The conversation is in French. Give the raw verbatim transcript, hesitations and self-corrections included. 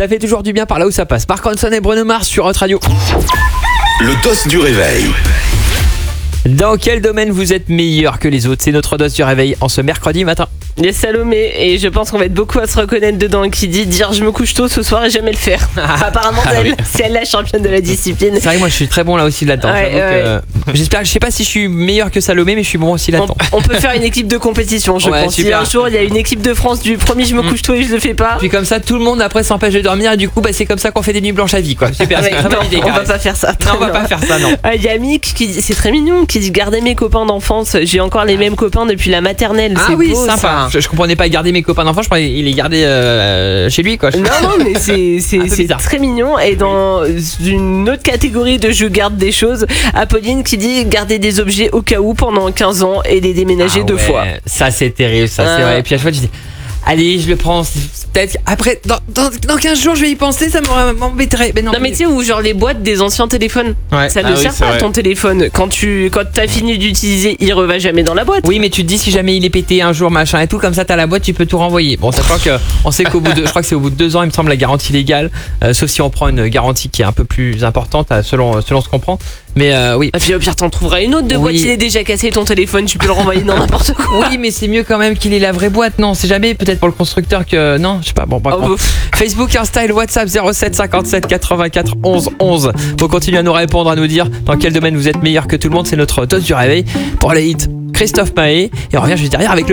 Ça fait toujours du bien par là où ça passe. Marc Ronson et Bruno Mars sur Hot Radio. Le dos du réveil. Dans quel domaine vous êtes meilleur que les autres? C'est notre dose du réveil en ce mercredi matin. Les Salomé, et je pense qu'on va être beaucoup à se reconnaître dedans, qui dit dire je me couche tôt ce soir et jamais le faire. Apparemment, Ah elle, oui. c'est elle la championne de la discipline. C'est vrai que moi je suis très bon là aussi là-dedans. Ouais, J'avoue que, euh, J'espère, je sais pas si je suis meilleur que Salomé, mais je suis bon aussi On, là-dedans. on peut faire une équipe de compétition, je Ouais, pense. Si super. un jour il y a une équipe de France du premier je me couche tôt et je le fais pas. Puis comme ça, tout le monde après s'empêche de dormir et du coup, bah, c'est comme ça qu'on fait des nuits blanches à vie, quoi. Super, c'est Ouais, une très bonne non, idée. on va Caresse. pas faire ça. Non, on va pas faire ça, non. Il y a Mick qui dit, c'est très mignon, qui dit garder mes copains d'enfance. J'ai encore les mêmes copains depuis la maternelle. Ah c'est oui, beau, sympa. ça. Je, je comprenais pas garder mes copains d'enfants, je croyais qu'il les gardait euh, chez lui, quoi. Non, non, mais c'est, c'est, Un peu c'est bizarre. très mignon. Et dans une autre catégorie de je garde des choses, Apolline qui dit garder des objets au cas où pendant quinze ans et les déménager Ah deux ouais, fois. Ça, c'est terrible, ça, c'est Ah. vrai. Et puis à chaque fois, tu dis, allez, je le prends. c'est Peut-être après, dans, dans, dans quinze jours, je vais y penser, ça m'aurait- m'embêterait. Mais non, Non mais tu sais, ou genre les boîtes des anciens téléphones, Ouais. ça ne Ah oui, sert c'est pas vrai. ton téléphone. Quand tu quand t'as fini d'utiliser, il reva jamais dans la boîte. Oui, mais tu te dis si jamais il est pété un jour, machin et tout, comme ça t'as la boîte, tu peux tout renvoyer. Bon, sachant que on sait qu'au bout de, je crois que c'est au bout de deux ans, il me semble, la garantie légale, euh, sauf si on prend une garantie qui est un peu plus importante euh, selon selon ce qu'on prend. Mais euh, oui. Et puis au pire t'en trouveras une autre de Oui. boîte, il est déjà cassé ton téléphone, tu peux le renvoyer dans n'importe quoi. Oui, mais c'est mieux quand même qu'il ait la vraie boîte. Non, c'est jamais peut-être pour le constructeur que non, je sais pas. Bon, par Oh, contre. bof. Facebook, Insta et le WhatsApp zéro sept cinquante-sept quatre-vingt-quatre onze onze. Faut continuer à nous répondre, à nous dire dans quel domaine vous êtes meilleur que tout le monde. C'est notre dose du réveil pour les hits. Christophe Maé et on revient juste derrière avec le